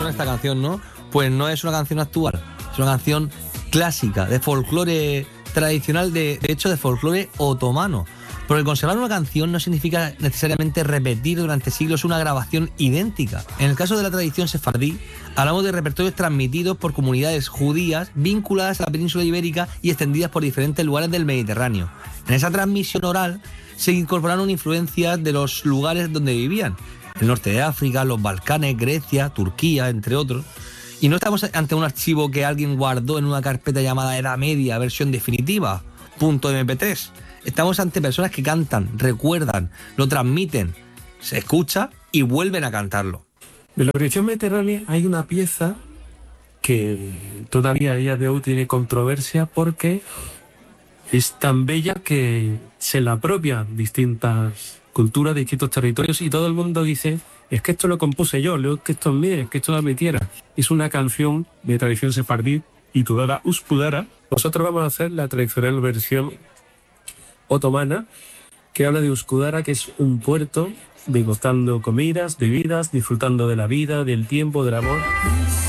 suena esta canción, ¿no? Pues no es una canción actual, es una canción clásica, de folclore tradicional, de hecho de folclore otomano. Porque conservar una canción no significa necesariamente repetir durante siglos una grabación idéntica. En el caso de la tradición sefardí, hablamos de repertorios transmitidos por comunidades judías vinculadas a la península ibérica y extendidas por diferentes lugares del Mediterráneo. En esa transmisión oral se incorporaron influencias de los lugares donde vivían: el norte de África, los Balcanes, Grecia, Turquía, entre otros. Y no estamos ante un archivo que alguien guardó en una carpeta llamada Edad Media, versión definitiva, .mp3. Estamos ante personas que cantan, recuerdan, lo transmiten, se escucha y vuelven a cantarlo. De la tradición mediterránea hay una pieza que todavía a día de hoy tiene controversia porque es tan bella que se la apropian distintas culturas, distintos territorios, y todo el mundo dice: es que esto lo compuse yo, es que esto es mío, es que esto es mi tierra. Es una canción de tradición sefardí titulada Uskudara. Nosotros vamos a hacer la tradicional versión otomana, que habla de Uskudara, que es un puerto, degustando comidas, bebidas, disfrutando de la vida, del tiempo, del amor.